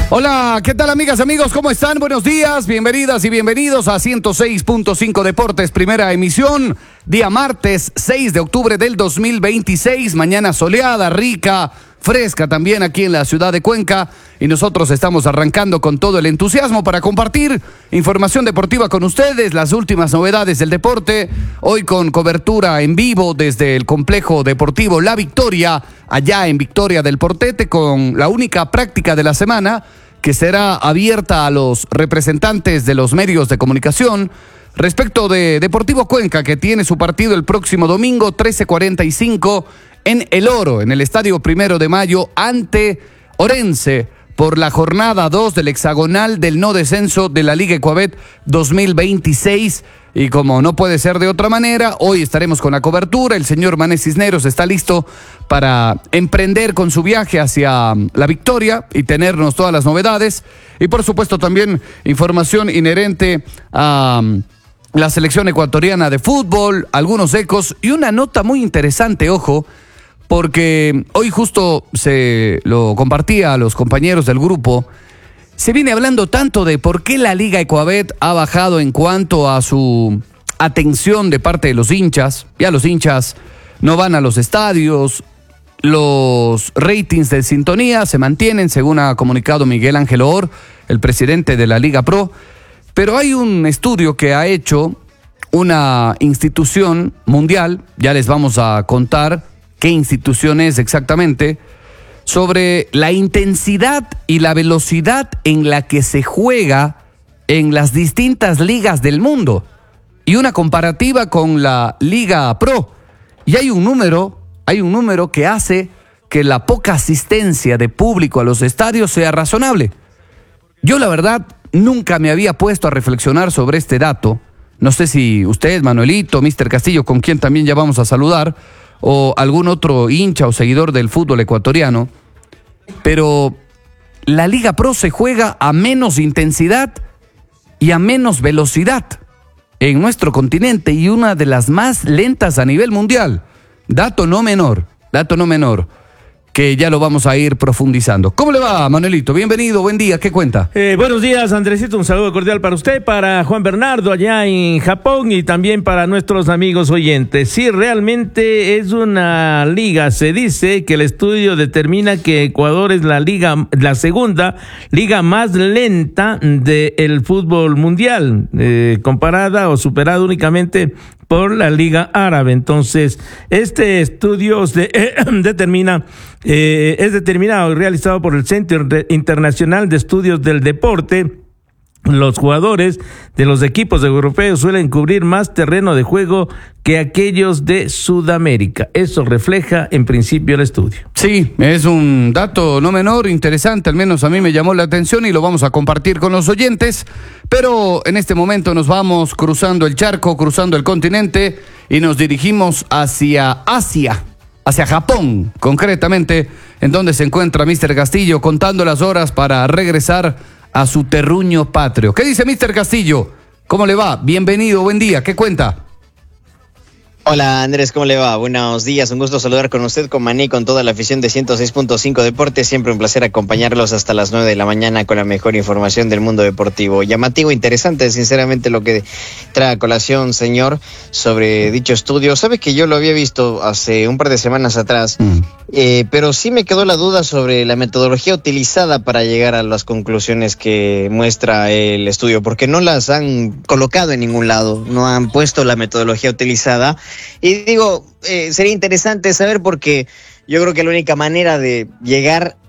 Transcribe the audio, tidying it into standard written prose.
Hola, ¿qué tal amigas, amigos? ¿Cómo están? Buenos días, bienvenidas y bienvenidos a 106.5 Deportes, primera emisión, día martes 6 de octubre del 2026, mañana soleada, rica, fresca también aquí en la ciudad de Cuenca, y nosotros estamos arrancando con todo el entusiasmo para compartir información deportiva con ustedes, las últimas novedades del deporte, hoy con cobertura en vivo desde el complejo deportivo La Victoria, allá en Victoria del Portete, con la única práctica de la semana, que será abierta a los representantes de los medios de comunicación, respecto de Deportivo Cuenca, que tiene su partido el próximo domingo 13:45 en El Oro, en el Estadio 1 de Mayo, ante Orense, por la jornada 2 del hexagonal del no descenso de la Liga Ecuabet 2026. Y como no puede ser de otra manera, hoy estaremos con la cobertura. El señor Mané Cisneros está listo para emprender con su viaje hacia la Victoria y tenernos todas las novedades. Y por supuesto también información inherente a la selección ecuatoriana de fútbol, algunos ecos y una nota muy interesante, ojo, porque hoy justo se lo compartía a los compañeros del grupo. Se viene hablando tanto de por qué la Liga Ecuabet ha bajado en cuanto a su atención de parte de los hinchas. Ya los hinchas no van a los estadios, los ratings de sintonía se mantienen, según ha comunicado Miguel Ángel Or, el presidente de la Liga Pro. Pero hay un estudio que ha hecho una institución mundial, ya les vamos a contar qué institución es exactamente, sobre la intensidad y la velocidad en la que se juega en las distintas ligas del mundo y una comparativa con la Liga Pro. Y hay un número que hace que la poca asistencia de público a los estadios sea razonable. Yo la verdad nunca me había puesto a reflexionar sobre este dato. No sé si usted, Manuelito, Mr. Castillo, con quien también ya vamos a saludar, o algún otro hincha o seguidor del fútbol ecuatoriano, pero la Liga Pro se juega a menos intensidad y a menos velocidad en nuestro continente y una de las más lentas a nivel mundial. Dato no menor, que ya lo vamos a ir profundizando. ¿Cómo le va, Manuelito? Bienvenido, buen día, ¿qué cuenta? Buenos días, Andresito, un saludo cordial para usted, para Juan Bernardo allá en Japón y también para nuestros amigos oyentes. Sí, realmente es una liga, se dice que el estudio determina que Ecuador es la segunda liga más lenta del fútbol mundial, comparada o superada únicamente por la Liga Árabe. Entonces, este estudio es determinado y realizado por el Centro Internacional de Estudios del Deporte. Los jugadores de los equipos europeos suelen cubrir más terreno de juego que aquellos de Sudamérica. Eso refleja en principio el estudio. Sí, es un dato no menor, interesante, al menos a mí me llamó la atención y lo vamos a compartir con los oyentes. Pero en este momento nos vamos cruzando el charco, cruzando el continente y nos dirigimos hacia Asia, hacia Japón, concretamente, en donde se encuentra Mr. Castillo contando las horas para regresar a su terruño patrio. ¿Qué dice Mr. Castillo? ¿Cómo le va? Bienvenido, buen día, ¿qué cuenta? Hola Andrés, ¿cómo le va? Buenos días, un gusto saludar con usted, con Maní, con toda la afición de 106.5 Deportes. Siempre un placer acompañarlos hasta las 9 de la mañana con la mejor información del mundo deportivo. Llamativo, interesante, sinceramente, lo que trae a colación, señor, sobre dicho estudio. Sabe que yo lo había visto hace un par de semanas atrás, pero sí me quedó la duda sobre la metodología utilizada para llegar a las conclusiones que muestra el estudio, porque no las han colocado en ningún lado, no han puesto la metodología utilizada. Y digo, sería interesante saber, porque yo creo que la única manera de llegar